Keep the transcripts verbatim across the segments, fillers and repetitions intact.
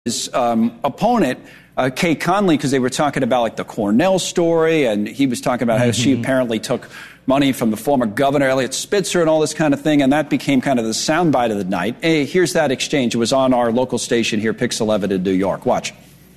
his um, opponent, uh, Kay Conley, because they were talking about like the Cornell story, and he was talking about mm-hmm. how she apparently took money from the former governor, Eliot Spitzer, and all this kind of thing, and that became kind of the soundbite of the night. Hey, here's that exchange. It was on our local station here, Pix eleven in New York. Watch.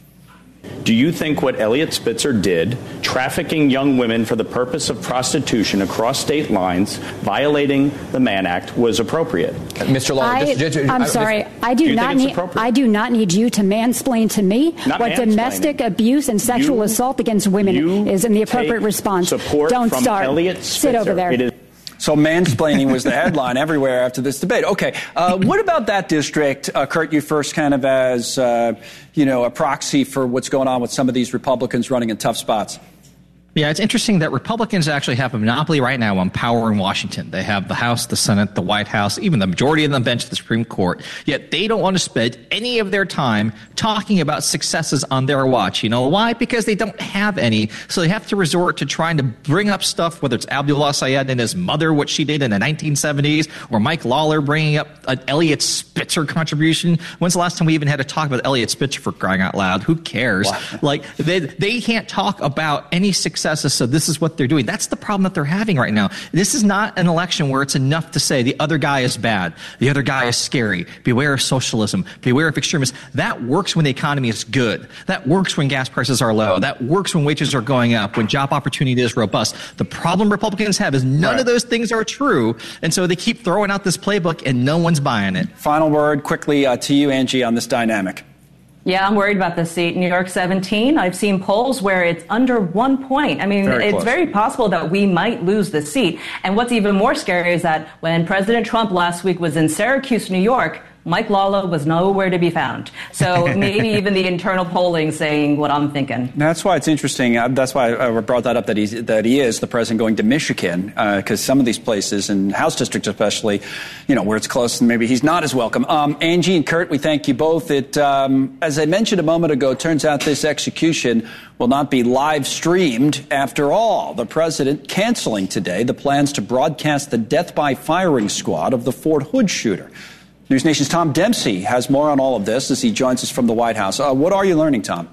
Do you think what Eliot Spitzer did, trafficking young women for the purpose of prostitution across state lines, violating the Mann Act, was appropriate? Mister Lawler, I, just, just, I'm I, sorry. I do, do not need. I do not need you to mansplain to me not what domestic abuse and sexual you, assault against women is, and the appropriate response. Support Don't from start. Eliot Spitzer. Sit over there. It is- So mansplaining was the headline everywhere after this debate. Okay, uh, what about that district, uh, Kurt? You first, kind of as uh, you know, a proxy for what's going on with some of these Republicans running in tough spots. Yeah, it's interesting that Republicans actually have a monopoly right now on power in Washington. They have the House, the Senate, the White House, even the majority of the bench of the Supreme Court. Yet they don't want to spend any of their time talking about successes on their watch. You know why? Because they don't have any. So they have to resort to trying to bring up stuff, whether it's Abdullah Syed and his mother, what she did in the nineteen seventies, or Mike Lawler bringing up an Eliot Spitzer contribution. When's the last time we even had to talk about Eliot Spitzer, for crying out loud? Who cares? Wow. Like, they, they can't talk about any success. So this is what they're doing. That's the problem that they're having right now. This is not an election where it's enough to say the other guy is bad, the other guy is scary, beware of socialism, beware of extremists. That works when the economy is good. That works when gas prices are low. That works when wages are going up, when job opportunity is robust. The problem Republicans have is none right. of those things are true, and so they keep throwing out this playbook and no one's buying it. Final word quickly uh, to you, Angie, on this dynamic. Yeah, I'm worried about this seat. New York seventeen, I've seen polls where it's under one point. I mean, very it's close. Very possible that we might lose the seat. And what's even more scary is that when President Trump last week was in Syracuse, New York, Mike Lawler was nowhere to be found. So maybe even the internal polling saying what I'm thinking. That's why it's interesting. Uh, that's why I brought that up, that, he's, that he is the president going to Michigan, because uh, some of these places, and House districts especially, you know, where it's close, and maybe he's not as welcome. Um, Angie and Kurt, we thank you both. It, um, as I mentioned a moment ago, it turns out this execution will not be live streamed after all. The president canceling today the plans to broadcast the death by firing squad of the Fort Hood shooter. News Nation's Tom Dempsey has more on all of this as he joins us from the White House. Uh, what are you learning, Tom?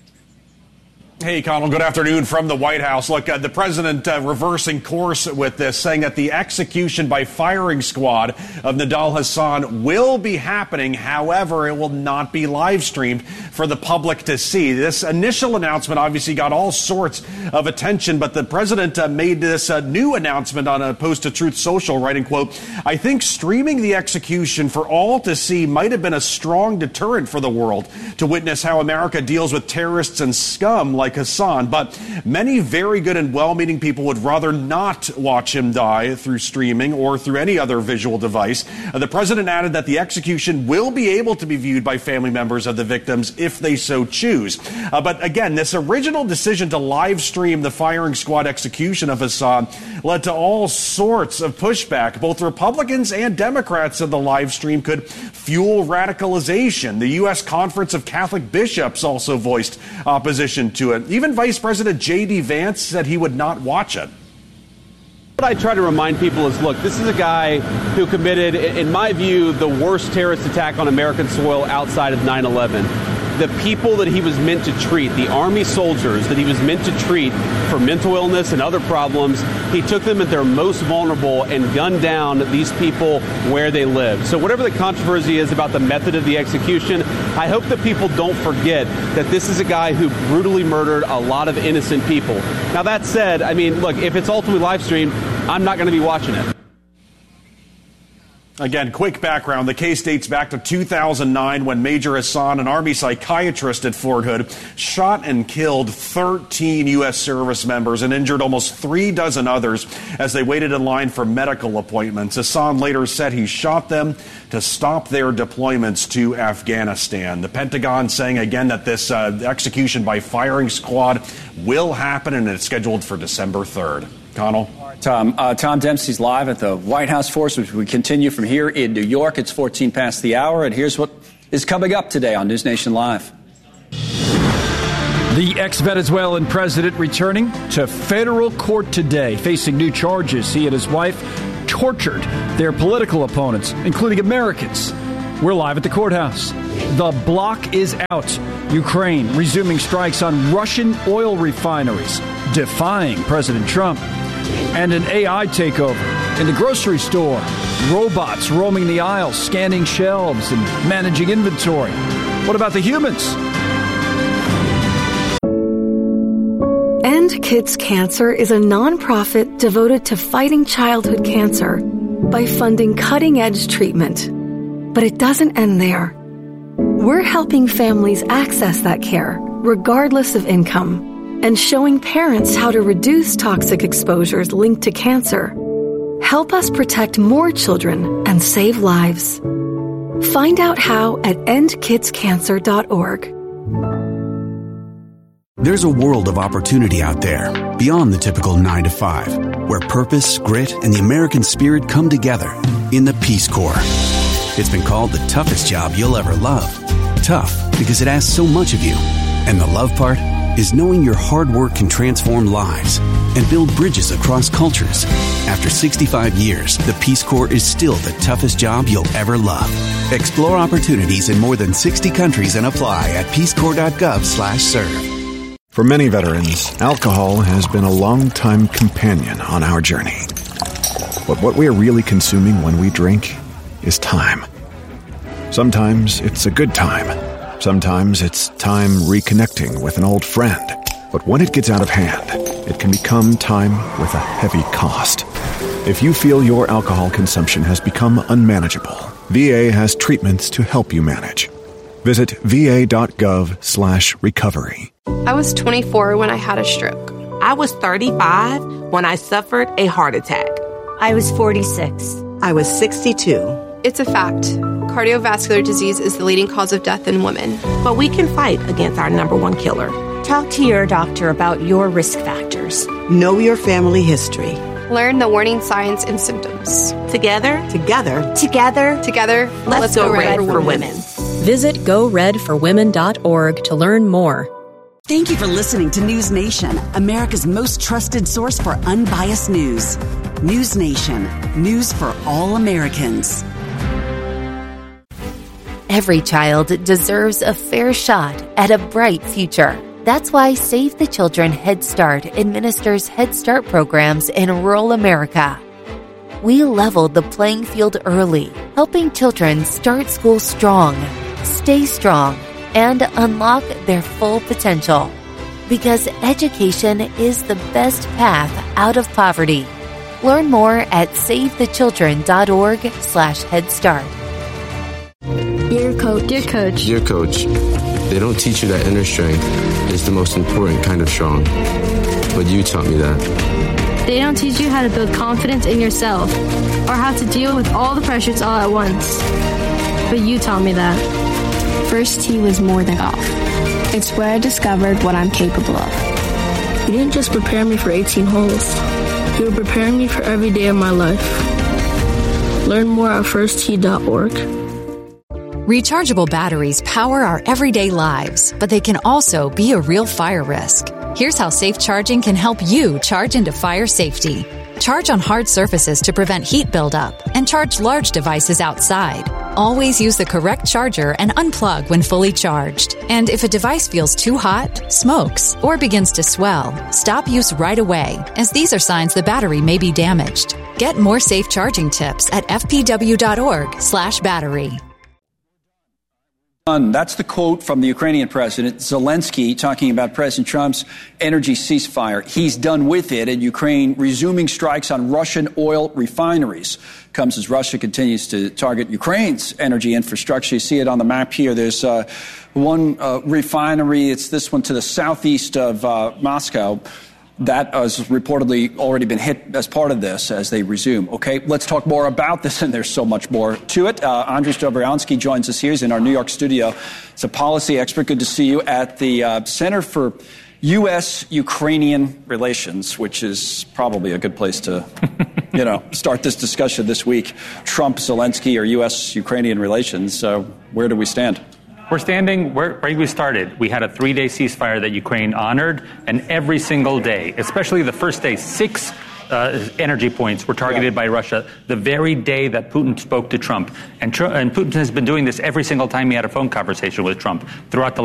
Hey, Connell, good afternoon from the White House. Look, uh, the president uh, reversing course with this, saying that the execution by firing squad of Nidal Hasan will be happening. However, it will not be live streamed for the public to see. This initial announcement obviously got all sorts of attention, but the president uh, made this uh, new announcement on a post to Truth Social, writing, quote, "I think streaming the execution for all to see might have been a strong deterrent for the world to witness how America deals with terrorists and scum like Hasan, but many very good and well-meaning people would rather not watch him die through streaming or through any other visual device." Uh, the president added that the execution will be able to be viewed by family members of the victims if they so choose. Uh, but again, this original decision to live stream the firing squad execution of Hasan led to all sorts of pushback. Both Republicans and Democrats said the live stream could fuel radicalization. The U S Conference of Catholic Bishops also voiced opposition to it. Even Vice President J D Vance said he would not watch it. What I try to remind people is, look, this is a guy who committed, in my view, the worst terrorist attack on American soil outside of nine eleven. The people that he was meant to treat, the Army soldiers that he was meant to treat for mental illness and other problems, he took them at their most vulnerable and gunned down these people where they live. So whatever the controversy is about the method of the execution, I hope that people don't forget that this is a guy who brutally murdered a lot of innocent people. Now, that said, I mean, look, if it's ultimately live streamed, I'm not going to be watching it. Again, quick background. The case dates back to two thousand nine when Major Hasan, an Army psychiatrist at Fort Hood, shot and killed thirteen U S service members and injured almost three dozen others as they waited in line for medical appointments. Hasan later said he shot them to stop their deployments to Afghanistan. The Pentagon saying again that this uh, execution by firing squad will happen, and it's scheduled for December third. Connell? Tom, uh, Tom Dempsey's live at the White House for us, which we continue from here in New York. It's fourteen past the hour, and here's what is coming up today on News Nation Live. The ex-Venezuelan president returning to federal court today, facing new charges. He and his wife tortured their political opponents, including Americans. we're live at the courthouse. The block is out. Ukraine resuming strikes on Russian oil refineries, defying President Trump. And an A I takeover in the grocery store. Robots roaming the aisles, scanning shelves and managing inventory. What about the humans? End Kids Cancer is a nonprofit devoted to fighting childhood cancer by funding cutting-edge treatment. But it doesn't end there. We're helping families access that care, regardless of income, and showing parents how to reduce toxic exposures linked to cancer. Help us protect more children and save lives. Find out how at end kids cancer dot org. There's a world of opportunity out there, beyond the typical nine to five, where purpose, grit, and the American spirit come together in the Peace Corps. It's been called the toughest job you'll ever love. Tough because it asks so much of you. And the love part is knowing your hard work can transform lives and build bridges across cultures. After sixty-five years, the Peace Corps is still the toughest job you'll ever love. Explore opportunities in more than sixty countries and apply at peacecorps.gov slash serve. For many veterans, alcohol has been a long-time companion on our journey. But what we are really consuming when we drink is time. Sometimes it's a good time. Sometimes it's time reconnecting with an old friend. But when it gets out of hand, it can become time with a heavy cost. If you feel your alcohol consumption has become unmanageable, V A has treatments to help you manage. Visit va.gov slash recovery. I was twenty-four when I had a stroke. I was thirty-five when I suffered a heart attack. I was forty-six. I was sixty-two. It's a fact. Cardiovascular disease is the leading cause of death in women. But we can fight against our number one killer. Talk to your doctor about your risk factors. Know your family history. Learn the warning signs and symptoms. Together, together, together, together, let's, let's go, go red, red for, for women. women. Visit go red for women dot org to learn more. Thank you for listening to News Nation, America's most trusted source for unbiased news. News Nation, news for all Americans. Every child deserves a fair shot at a bright future. That's why Save the Children Head Start administers Head Start programs in rural America. We leveled the playing field early, helping children start school strong, stay strong, and unlock their full potential. Because education is the best path out of poverty. Learn more at savethechildren.org slash Head Start. Dear Coach. Dear Coach. Dear Coach. They don't teach you that inner strength is the most important kind of strong. But you taught me that. They don't teach you how to build confidence in yourself or how to deal with all the pressures all at once. But you taught me that. First tee was more than golf. It's where I discovered what I'm capable of. You didn't just prepare me for eighteen holes. You were preparing me for every day of my life. Learn more at first tee dot org. Rechargeable batteries power our everyday lives, but they can also be a real fire risk. Here's how safe charging can help you charge into fire safety. Charge on hard surfaces to prevent heat buildup, and charge large devices outside. Always use the correct charger and unplug when fully charged. And if a device feels too hot, smokes, or begins to swell, stop use right away, as these are signs the battery may be damaged. Get more safe charging tips at f p w dot org slash battery. That's the quote from the Ukrainian president, Zelensky, talking about President Trump's energy ceasefire. He's done with it, and Ukraine resuming strikes on Russian oil refineries. Comes as Russia continues to target Ukraine's energy infrastructure. You see it on the map here. There's uh, one uh, refinery. It's this one to the southeast of uh, Moscow. That has reportedly already been hit as part of this as they resume. Okay, let's talk more about this, and there's so much more to it. Uh, Andriy Dobryansky joins us here. He's in our New York studio. He's a policy expert. Good to see you at the uh, Center for U S Ukrainian Relations, which is probably a good place to, you know, start this discussion this week. Trump, Zelensky, or U S Ukrainian relations. Uh, where do we stand? We're standing where, where we started. We had a three-day ceasefire that Ukraine honored, and every single day, especially the first day, six uh, energy points were targeted yeah. by Russia the very day that Putin spoke to Trump. And, Tr- and Putin has been doing this every single time he had a phone conversation with Trump throughout the